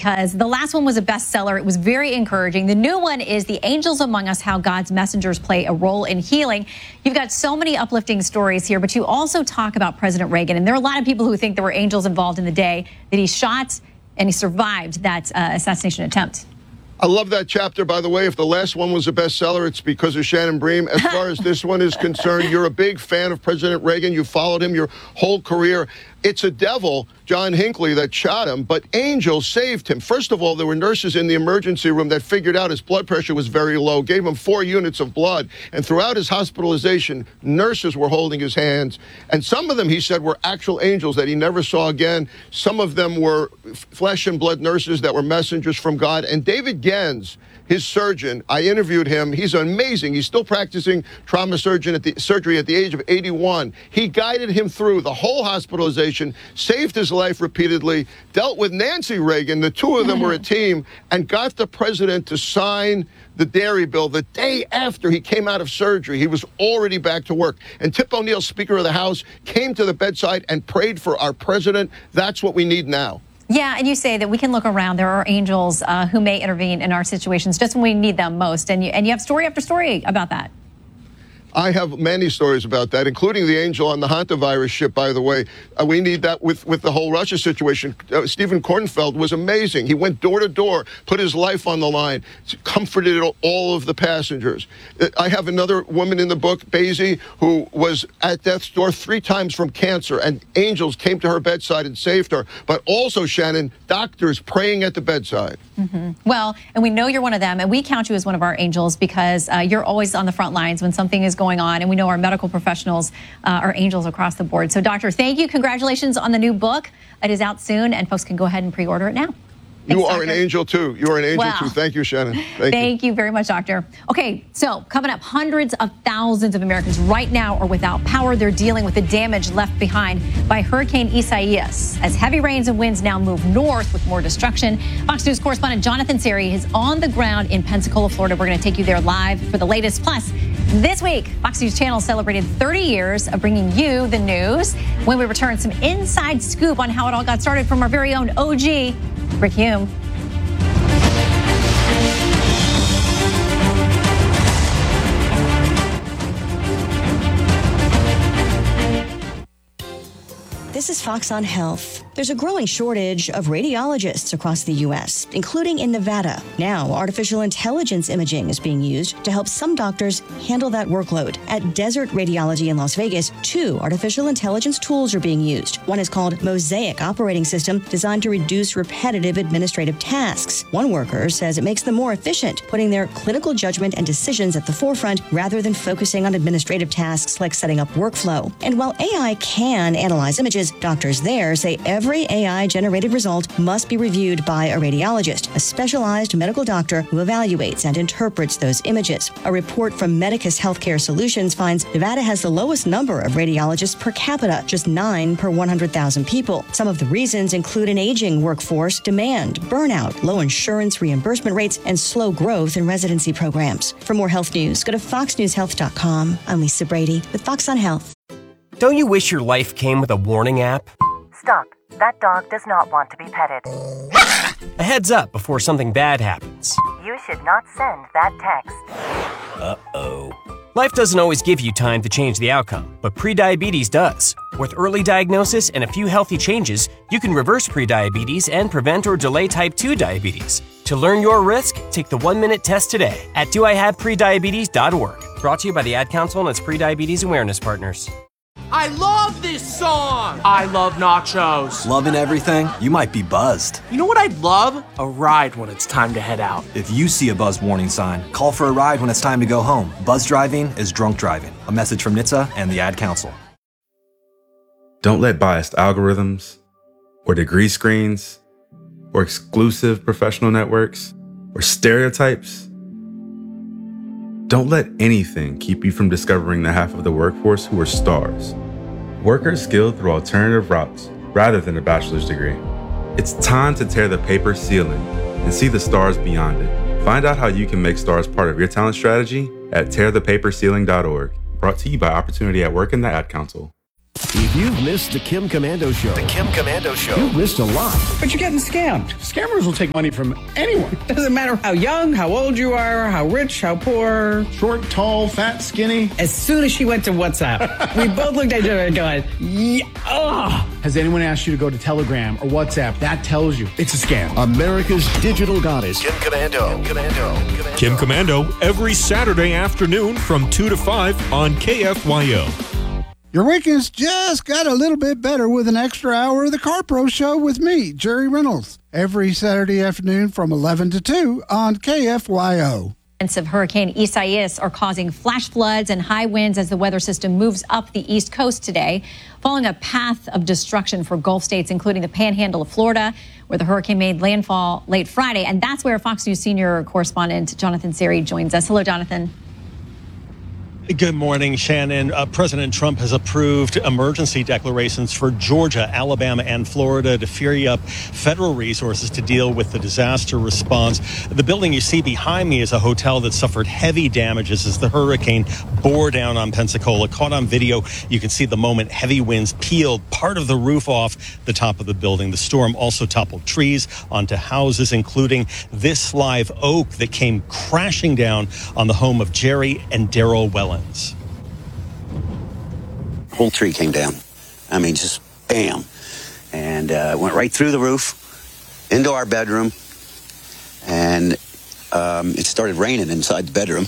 because the last one was a bestseller. It was very encouraging. The new one is The Angels Among Us, How God's Messengers Play a Role in Healing. You've got so many uplifting stories here, but you also talk about President Reagan. And there are a lot of people who think there were angels involved in the day that he shot and he survived that assassination attempt. I love that chapter, by the way. If the last one was a bestseller, it's because of Shannon Bream. As far as this one is concerned, you're a big fan of President Reagan. You followed him your whole career. It's a devil, John Hinckley, that shot him, but angels saved him. First of all, there were nurses in the emergency room that figured out his blood pressure was very low, gave him 4 units of blood, and throughout his hospitalization, nurses were holding his hands, and some of them, he said, were actual angels that he never saw again. Some of them were flesh and blood nurses that were messengers from God. And David Gens, his surgeon, I interviewed him. He's amazing. He's still practicing trauma surgery at the age of 81. He guided him through the whole hospitalization, saved his life repeatedly, dealt with Nancy Reagan. The two of them were a team, and got the president to sign the dairy bill the day after he came out of surgery. He was already back to work. And Tip O'Neill, Speaker of the House, came to the bedside and prayed for our president. That's what we need now. Yeah, and you say that we can look around. There are angels who may intervene in our situations just when we need them most. And you have story after story about that. I have many stories about that, including the angel on the hantavirus ship, by the way. We need that with the whole Russia situation. Stephen Kornfeld was amazing. He went door to door, put his life on the line, comforted all of the passengers. I have another woman in the book, Basie, who was at death's door 3 times from cancer, and angels came to her bedside and saved her. But also, Shannon, doctors praying at the bedside. Mm-hmm. Well, and we know you're one of them, and we count you as one of our angels because you're always on the front lines when something is going on, and we know our medical professionals are angels across the board. So, Doctor, thank you. Congratulations on the new book. It is out soon, and folks can go ahead and pre-order it now. Thanks, you are Doctor. An angel, too. You are an angel, too. Thank you, Shannon. Thank you very much, Doctor. Okay, so coming up, hundreds of thousands of Americans right now are without power. They're dealing with the damage left behind by Hurricane Isaias. As heavy rains and winds now move north with more destruction, Fox News correspondent Jonathan Seri is on the ground in Pensacola, Florida. We're going to take you there live for the latest. Plus, this week, Fox News Channel celebrated 30 years of bringing you the news. When we return, some inside scoop on how it all got started from our very own OG, Rick Hume. This is Fox on Health. There's a growing shortage of radiologists across the U.S., including in Nevada. Now, artificial intelligence imaging is being used to help some doctors handle that workload. At Desert Radiology in Las Vegas, 2 artificial intelligence tools are being used. One is called Mosaic Operating System, designed to reduce repetitive administrative tasks. One worker says it makes them more efficient, putting their clinical judgment and decisions at the forefront rather than focusing on administrative tasks like setting up workflow. And while AI can analyze images, doctors there say every AI-generated result must be reviewed by a radiologist, a specialized medical doctor who evaluates and interprets those images. A report from Medicus Healthcare Solutions finds Nevada has the lowest number of radiologists per capita, just 9 per 100,000 people. Some of the reasons include an aging workforce, demand, burnout, low insurance reimbursement rates, and slow growth in residency programs. For more health news, go to foxnewshealth.com. I'm Lisa Brady with Fox on Health. Don't you wish your life came with a warning app? Stop. That dog does not want to be petted. A heads up before something bad happens. You should not send that text. Uh-oh. Life doesn't always give you time to change the outcome, but prediabetes does. With early diagnosis and a few healthy changes, you can reverse prediabetes and prevent or delay type 2 diabetes. To learn your risk, take the 1-minute test today at doihaveprediabetes.org. Brought to you by the Ad Council and its Prediabetes Awareness Partners. I love this song! I love nachos. Loving everything? You might be buzzed. You know what I'd love? A ride when it's time to head out. If you see a buzz warning sign, call for a ride when it's time to go home. Buzz driving is drunk driving. A message from NHTSA and the Ad Council. Don't let biased algorithms, or degree screens, or exclusive professional networks, or stereotypes. Don't let anything keep you from discovering the half of the workforce who are stars. Workers skilled through alternative routes rather than a bachelor's degree. It's time to tear the paper ceiling and see the stars beyond it. Find out how you can make stars part of your talent strategy at tearthepaperceiling.org. Brought to you by Opportunity at Work and the Ad Council. If you've missed the Kim Komando Show, you've missed a lot. But you're getting scammed. Scammers will take money from anyone. Doesn't matter how young, how old you are, how rich, how poor. Short, tall, fat, skinny. As soon as she went to WhatsApp, we both looked at each other and going, yeah, ugh. Has anyone asked you to go to Telegram or WhatsApp? That tells you it's a scam. America's digital goddess. Kim Komando every Saturday afternoon from 2 to 5 on KFYO. Your weekends just got a little bit better with an extra hour of the Car Pro Show with me, Jerry Reynolds, every Saturday afternoon from 11 to 2 on KFYO. Of Hurricane Isaias are causing flash floods and high winds as the weather system moves up the East Coast today, following a path of destruction for Gulf states, including the panhandle of Florida, where the hurricane made landfall late Friday. And that's where Fox News senior correspondent Jonathan Siri joins us. Hello, Jonathan. Good morning, Shannon. President Trump has approved emergency declarations for Georgia, Alabama, and Florida to free up federal resources to deal with the disaster response. The building you see behind me is a hotel that suffered heavy damages as the hurricane bore down on Pensacola. Caught on video, you can see the moment heavy winds peeled part of the roof off the top of the building. The storm also toppled trees onto houses, including this live oak that came crashing down on the home of Jerry and Daryl Wellen. Whole tree came down. I mean, just bam. And went right through the roof, into our bedroom. And it started raining inside the bedroom.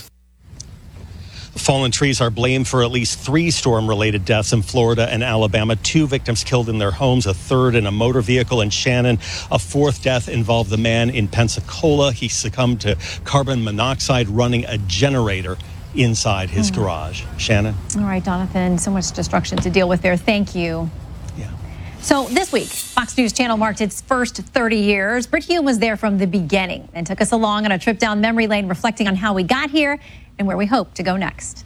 Fallen trees are blamed for at least 3 storm-related deaths in Florida and Alabama. 2 victims killed in their homes, a third in a motor vehicle in Shannon. A 4th death involved the man in Pensacola. He succumbed to carbon monoxide running a generator inside his garage. Shannon? All right, Jonathan, so much destruction to deal with there. Thank you. Yeah. So this week, Fox News Channel marked its first 30 years. Brit Hume was there from the beginning and took us along on a trip down memory lane, reflecting on how we got here and where we hope to go next.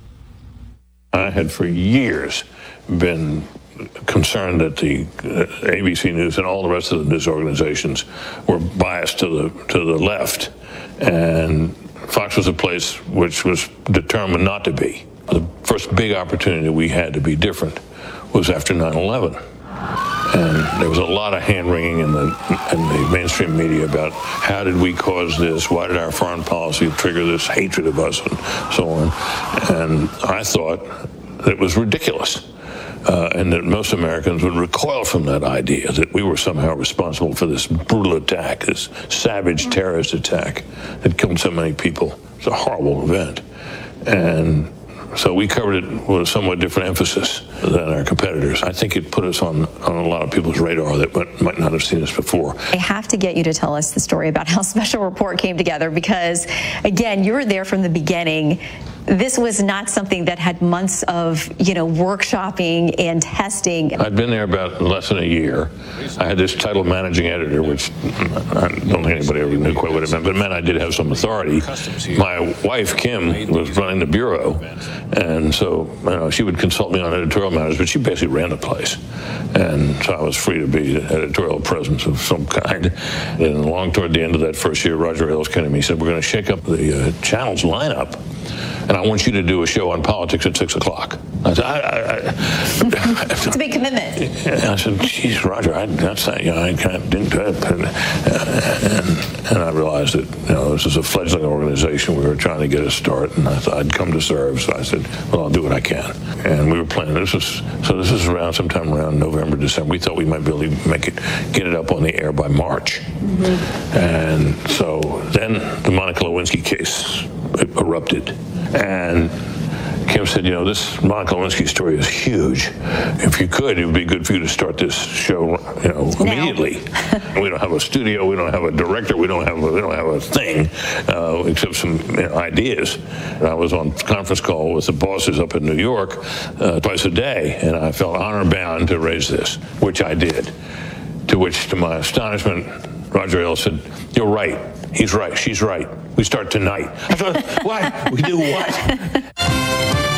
I had for years been concerned that the ABC News and all the rest of the news organizations were biased to the left, and Fox was a place which was determined not to be. The first big opportunity we had to be different was after 9/11. And there was a lot of hand-wringing in the mainstream media about how did we cause this, why did our foreign policy trigger this hatred of us, and so on. And I thought it was ridiculous. And that most Americans would recoil from that idea that we were somehow responsible for this brutal attack, this savage terrorist attack that killed so many people. It's a horrible event. And so we covered it with a somewhat different emphasis than our competitors. I think it put us on a lot of people's radar that might not have seen us before. I have to get you to tell us the story about how Special Report came together because, again, you were there from the beginning. This was not something that had months of, workshopping and testing. I'd been there about less than a year. I had this title managing editor, which I don't think anybody ever knew quite what it meant, but it meant I did have some authority. My wife, Kim, was running the bureau, and so she would consult me on editorial matters, but she basically ran the place. And so I was free to be an editorial presence of some kind. And along toward the end of that first year, Roger Ailes came to me and said, we're going to shake up the channel's lineup, and I want you to do a show on politics at 6 o'clock. I said, it's a big commitment. I said, geez, Roger, that's not, I didn't do it. And I realized that, this is a fledgling organization. We were trying to get a start, and I thought I'd come to serve. So I said, well, I'll do what I can. And we were planning, this is around sometime around November, December. We thought we might be able to get it up on the air by March. Mm-hmm. And so then the Monica Lewinsky case erupted. And Kim said, this Monica Lewinsky story is huge. If you could, it would be good for you to start this show, immediately. We don't have a studio, we don't have a director, we don't have a thing, except some ideas. And I was on conference call with the bosses up in New York twice a day, and I felt honor bound to raise this, which I did. To which, to my astonishment, Roger Ailes said, "You're right. He's right. She's right. We start tonight." I thought, what? We do what?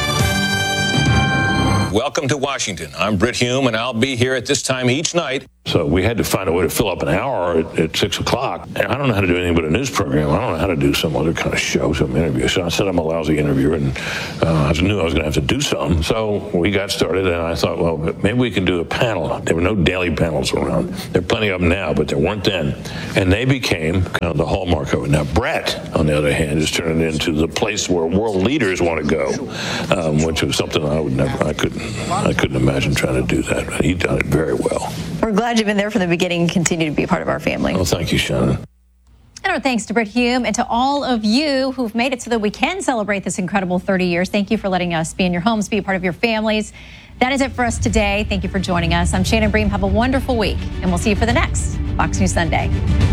Welcome to Washington. I'm Brit Hume, and I'll be here at this time each night. So we had to find a way to fill up an hour at 6 o'clock. And I don't know how to do anything but a news program. I don't know how to do some other kind of show, some interview. So I said I'm a lousy interviewer, and I knew I was going to have to do something. So we got started, and I thought, well, maybe we can do a panel. There were no daily panels around. There are plenty of them now, but there weren't then. And they became kind of the hallmark of it. Now, Brett, on the other hand, is turning into the place where world leaders want to go, which was something I couldn't imagine trying to do that. But he done it very well. We're glad you've been there from the beginning and continue to be a part of our family. Well, thank you, Shannon. And our thanks to Brit Hume and to all of you who've made it so that we can celebrate this incredible 30 years. Thank you for letting us be in your homes, be a part of your families. That is it for us today. Thank you for joining us. I'm Shannon Bream. Have a wonderful week, and we'll see you for the next Fox News Sunday.